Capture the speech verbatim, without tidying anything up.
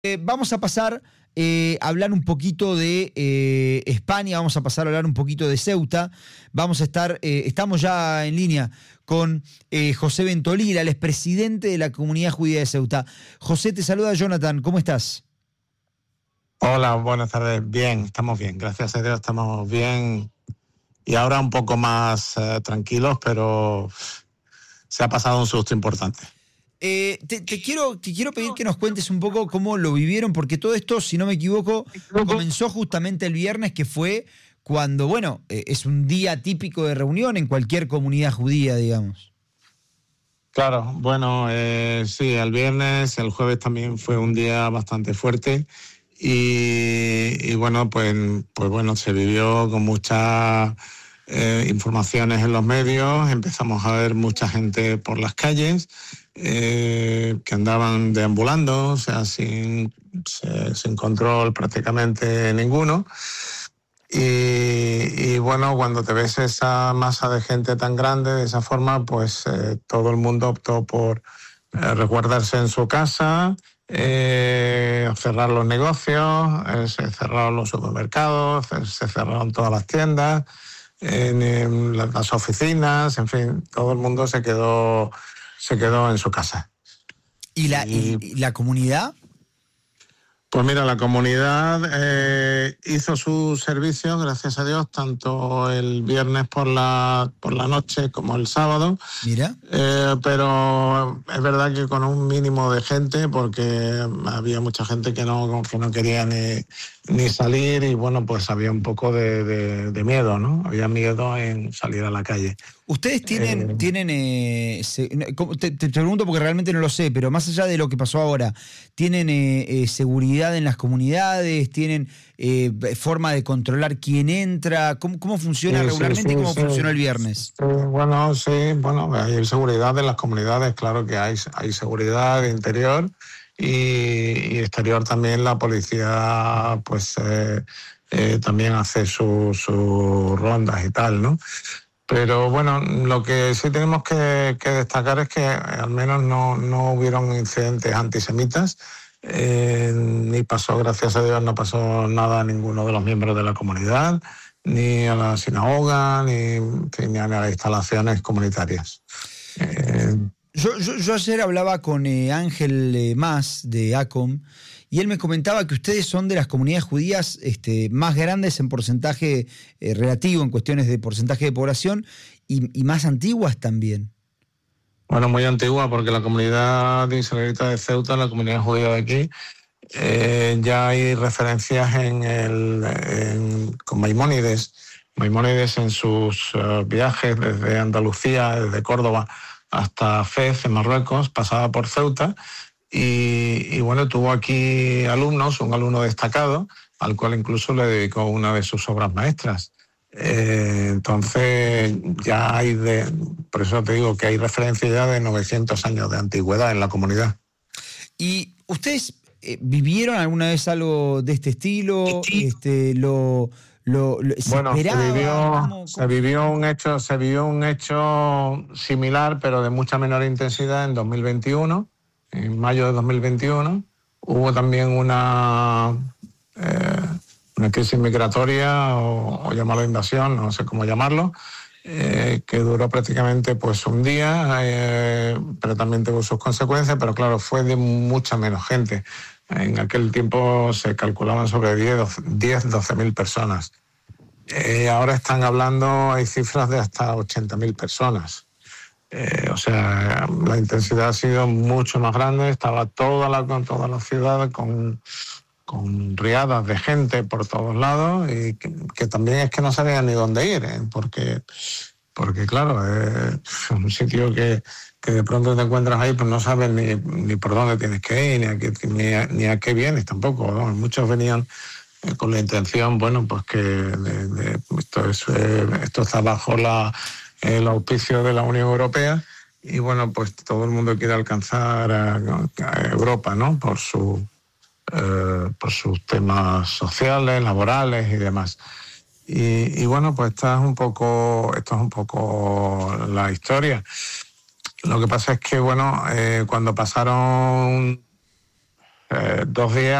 Eh, vamos a pasar eh, a hablar un poquito de eh, España, vamos a pasar a hablar un poquito de Ceuta. Vamos a estar, eh, estamos ya en línea con eh, José Ventolila, el expresidente de la Comunidad Judía de Ceuta. José, te saluda Jonathan, ¿cómo estás? Hola, buenas tardes. Bien, estamos bien, gracias a Dios estamos bien. Y ahora un poco más eh, tranquilos, pero se ha pasado un susto importante. Eh, te, te, quiero, te quiero pedir que nos cuentes un poco cómo lo vivieron, porque todo esto, si no me equivoco, comenzó justamente el viernes, que fue cuando, bueno, eh, es un día típico de reunión en cualquier comunidad judía, digamos. Claro, bueno, eh, sí, el viernes, el jueves también fue un día bastante fuerte y, y bueno, pues, pues bueno, se vivió con muchas eh, informaciones en los medios, empezamos a ver mucha gente por las calles, Eh, que andaban deambulando, o sea, sin, sin control prácticamente ninguno. Y, y bueno, cuando te ves esa masa de gente tan grande de esa forma, pues eh, todo el mundo optó por eh, resguardarse en su casa, eh, cerrar los negocios, eh, se cerraron los supermercados, se cerraron todas las tiendas, en, en las oficinas, en fin, todo el mundo se quedó se quedó en su casa. ¿Y la, y, y la comunidad? Pues mira, la comunidad eh, hizo sus servicios, gracias a Dios, tanto el viernes por la, por la noche como el sábado. Mira. Eh, pero es verdad que con un mínimo de gente, porque había mucha gente que no, que no quería ni, ni salir y bueno, pues había un poco de, de, de miedo, ¿no? Había miedo en salir a la calle. ¿Ustedes tienen, eh, tienen eh, se, te, te pregunto porque realmente no lo sé, pero más allá de lo que pasó ahora, ¿tienen eh, eh, seguridad en las comunidades? ¿Tienen eh, forma de controlar quién entra? ¿Cómo, cómo funciona sí, regularmente sí, sí, y cómo sí, funcionó el viernes? Sí, bueno, sí, bueno, hay seguridad en las comunidades, claro que hay, hay seguridad interior y, y exterior también. La policía pues eh, eh, también hace sus su rondas y tal, ¿no? Pero bueno, lo que sí tenemos que, que destacar es que al menos no, no hubieron incidentes antisemitas, eh, ni pasó, gracias a Dios, no pasó nada a ninguno de los miembros de la comunidad, ni a la sinagoga, ni, ni a las instalaciones comunitarias. Eh, yo, yo, yo ayer hablaba con eh, Ángel eh, Mas de ACOM, y él me comentaba que ustedes son de las comunidades judías este, más grandes en porcentaje eh, relativo, en cuestiones de porcentaje de población, y, y más antiguas también. Bueno, muy antigua, porque la comunidad israelita de Ceuta, la comunidad judía de aquí, eh, ya hay referencias en el, en, con Maimónides. Maimónides en sus uh, viajes desde Andalucía, desde Córdoba hasta Fez, en Marruecos, pasaba por Ceuta. Y, y bueno, tuvo aquí alumnos, un alumno destacado, al cual incluso le dedicó una de sus obras maestras. Eh, entonces ya hay, de, por eso te digo que hay referencia ya de novecientos años de antigüedad en la comunidad. ¿Y ustedes eh, vivieron alguna vez algo de este estilo? Sí. Este, lo, lo, lo, ¿se bueno, esperaba? se vivió, ¿Cómo, cómo? se vivió un hecho, se vivió un hecho similar, pero de mucha menor intensidad en dos mil veintiuno. En mayo de dos mil veintiuno hubo también una, eh, una crisis migratoria o, o llamarlo invasión, no sé cómo llamarlo, eh, que duró prácticamente pues un día, eh, pero también tuvo sus consecuencias, pero claro, fue de mucha menos gente. En aquel tiempo se calculaban sobre diez, doce mil personas. Eh, ahora están hablando, hay cifras de hasta ochenta mil personas. Eh, o sea, la intensidad ha sido mucho más grande, estaba toda la, toda la ciudad con, con riadas de gente por todos lados y que, que también es que no sabían ni dónde ir, ¿eh? porque, porque claro, es un sitio que, que de pronto te encuentras ahí, pues no sabes ni, ni por dónde tienes que ir, ni a qué, ni a, ni a qué vienes tampoco, ¿no? Muchos venían eh, con la intención, bueno, pues que de, de, esto, es, eh, esto está bajo la... el auspicio de la Unión Europea y bueno, pues todo el mundo quiere alcanzar a, a Europa, ¿no? Por su eh, por sus temas sociales, laborales y demás. Y, y bueno, pues esta es un poco, esto es un poco la historia. Lo que pasa es que bueno, eh, cuando pasaron eh, dos días